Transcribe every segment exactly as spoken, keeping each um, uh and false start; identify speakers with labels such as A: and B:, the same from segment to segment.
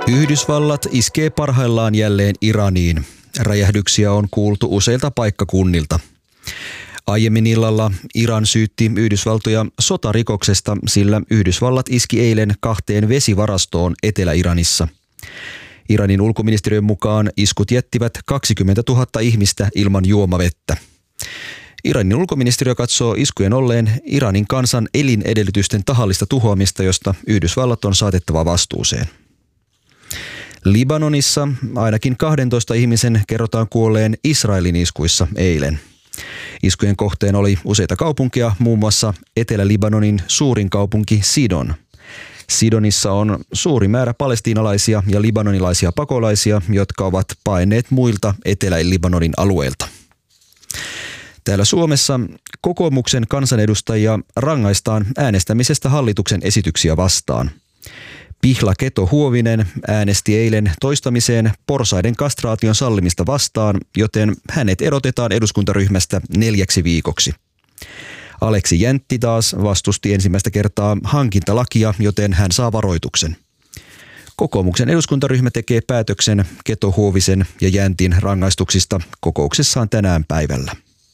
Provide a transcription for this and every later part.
A: Yhdysvallat iskee parhaillaan jälleen Iraniin. Räjähdyksiä on kuultu useilta paikkakunnilta. Aiemmin illalla Iran syytti Yhdysvaltoja sotarikoksesta, sillä Yhdysvallat iski eilen kahteen vesivarastoon Etelä-Iranissa. Iranin ulkoministeriön mukaan iskut jättivät kaksikymmentätuhatta ihmistä ilman juomavettä. Iranin ulkoministeriö katsoo iskujen olleen Iranin kansan elinedellytysten tahallista tuhoamista, josta Yhdysvallat on saatettava vastuuseen. Libanonissa ainakin kahdentoista ihmisen kerrotaan kuolleen Israelin iskuissa eilen. Iskujen kohteen oli useita kaupunkeja, muun muassa Etelä-Libanonin suurin kaupunki Sidon. Sidonissa on suuri määrä palestiinalaisia ja libanonilaisia pakolaisia, jotka ovat paenneet muilta Etelä-Libanonin alueilta. Täällä Suomessa kokoomuksen kansanedustajia rangaistaan äänestämisestä hallituksen esityksiä vastaan. Pihla Keto-Huovinen äänesti eilen toistamiseen porsaiden kastraation sallimista vastaan, joten hänet erotetaan eduskuntaryhmästä neljäksi viikoksi. Aleksi Jäntti taas vastusti ensimmäistä kertaa hankintalakia, joten hän saa varoituksen. Kokoomuksen eduskuntaryhmä tekee päätöksen Keto-Huovisen ja Jäntin rangaistuksista kokouksessaan tänään päivällä.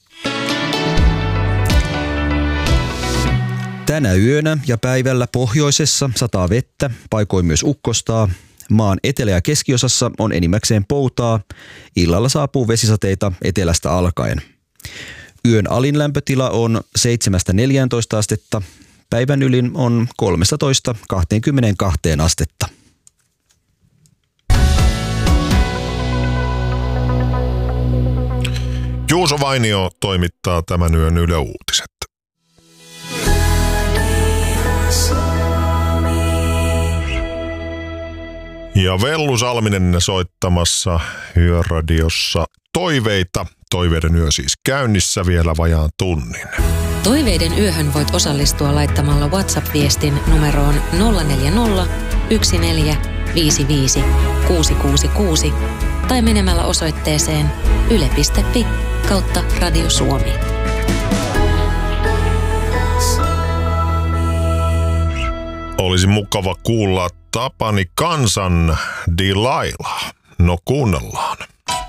A: Tänä yönä ja päivällä pohjoisessa sataa vettä, paikoin myös ukkostaa. Maan etelä- ja keskiosassa on enimmäkseen poutaa. Illalla saapuu vesisateita etelästä alkaen. Yön alin lämpötila on seitsemästä neljääntoista astetta. Päivän ylin on kolmetoista kaksikymmentäkaksi astetta.
B: Juuso Vainio toimittaa tämän yön Yle Uutiset. Ja Vellu Salminen soittamassa Yöradiossa toiveita. Toiveiden yö siis käynnissä vielä vajaan tunnin.
C: Toiveiden yöhön voit osallistua laittamalla WhatsApp-viestin numeroon nolla neljä nolla, yksi neljä, viisi viisi, kuusi kuusi kuusi tai menemällä osoitteeseen yle piste fi kautta Radio Suomi.
B: Olisi mukava kuulla Tapani Kansan Delilah. No kuunnellaan.